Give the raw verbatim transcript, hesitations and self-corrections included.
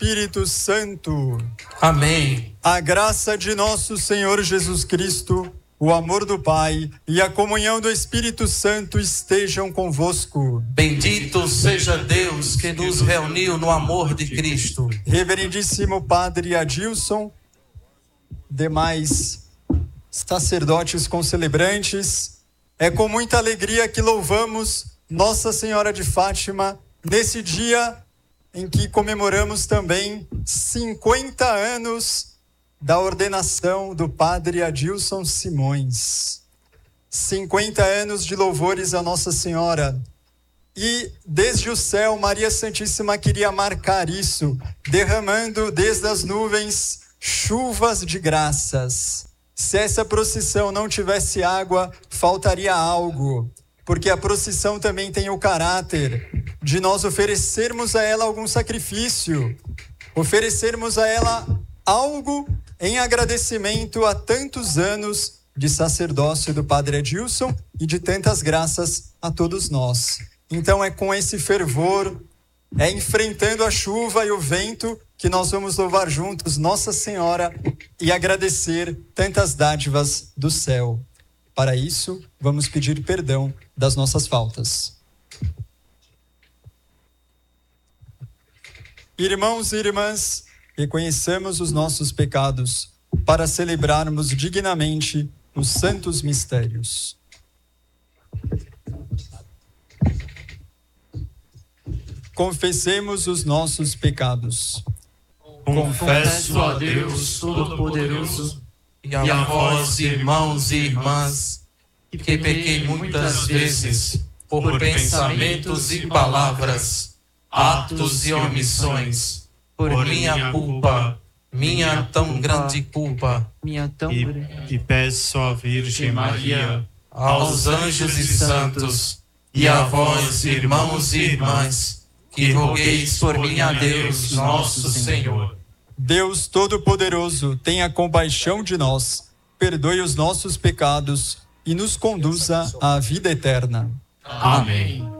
Espírito Santo. Amém. A graça de nosso Senhor Jesus Cristo, o amor do Pai e a comunhão do Espírito Santo estejam convosco. Bendito seja Deus que nos reuniu no amor de Cristo. Reverendíssimo Padre Adilson, demais sacerdotes concelebrantes, é com muita alegria que louvamos Nossa Senhora de Fátima nesse dia em que comemoramos também cinquenta anos da ordenação do Padre Adilson Simões. cinquenta anos de louvores a Nossa Senhora. E desde o céu, Maria Santíssima queria marcar isso, derramando desde as nuvens chuvas de graças. Se essa procissão não tivesse água, faltaria algo, porque a procissão também tem o caráter de nós oferecermos a ela algum sacrifício, oferecermos a ela algo em agradecimento a tantos anos de sacerdócio do Padre Adilson e de tantas graças a todos nós. Então é com esse fervor, é enfrentando a chuva e o vento que nós vamos louvar juntos Nossa Senhora e agradecer tantas dádivas do céu. Para isso, vamos pedir perdão das nossas faltas. Irmãos e irmãs, reconheçamos os nossos pecados para celebrarmos dignamente os santos mistérios. Confessemos os nossos pecados. Confesso a Deus Todo-Poderoso e a vós, irmãos e irmãs, que pequei muitas vezes por pensamentos e palavras, atos e omissões, por minha culpa, minha tão grande culpa. Minha tão E, grande. e peço à Virgem Maria, Aos anjos e santos, e a vós, irmãos e irmãs, que rogueis por mim a Deus, nosso Senhor. Deus Todo-Poderoso, tenha compaixão de nós, perdoe os nossos pecados e nos conduza à vida eterna. Amém.